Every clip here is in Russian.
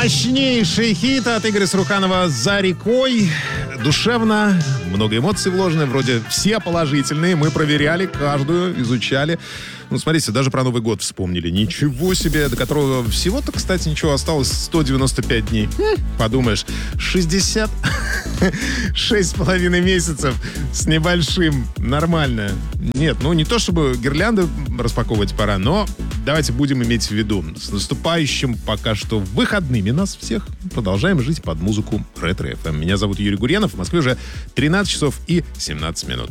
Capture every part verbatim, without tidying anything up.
Мощнейший хит от Игоря Саруханова «За рекой». Душевно, много эмоций вложено, вроде все положительные. Мы проверяли каждую, изучали. Ну, смотрите, даже про Новый год вспомнили. Ничего себе, до которого всего-то, кстати, ничего, осталось сто девяносто пять дней. Подумаешь, шестьдесят шесть с половиной месяцев с небольшим. Нормально. Нет, ну не то чтобы гирлянды распаковывать пора, но давайте будем иметь в виду. С наступающим пока что выходными нас всех. Продолжаем жить под музыку Ретро эф эм. Меня зовут Юрий Гурьянов. В Москве уже тринадцать часов и семнадцать минут.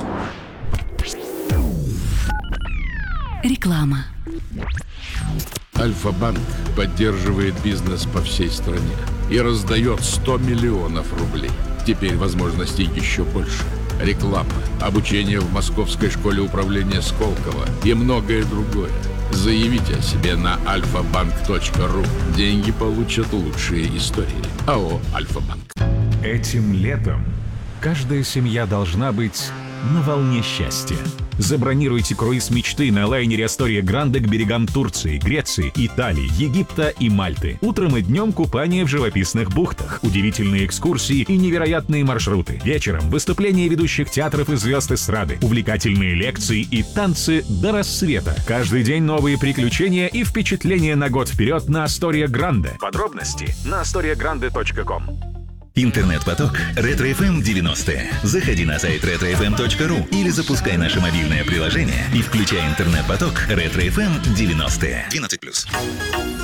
Реклама. Альфа-банк поддерживает бизнес по всей стране и раздает сто миллионов рублей. Теперь возможностей еще больше. Реклама, обучение в Московской школе управления Сколково и многое другое. Заявите о себе на альфа банк точка ру. Деньги получат лучшие истории. АО «Альфа-банк». Этим летом каждая семья должна быть на волне счастья. Забронируйте круиз мечты на лайнере Астория Гранде к берегам Турции, Греции, Италии, Египта и Мальты. Утром и днем купание в живописных бухтах, удивительные экскурсии и невероятные маршруты. Вечером выступления ведущих театров и звезд эстрады, увлекательные лекции и танцы до рассвета. Каждый день новые приключения и впечатления на год вперед на Астория Гранде. Подробности на астория гранде точка ком. Интернет-поток Ретро эф эм девяностые. Заходи на сайт ретро эф эм точка ру или запускай наше мобильное приложение и включай интернет-поток Ретро эф эм девяностые. двенадцать плюс.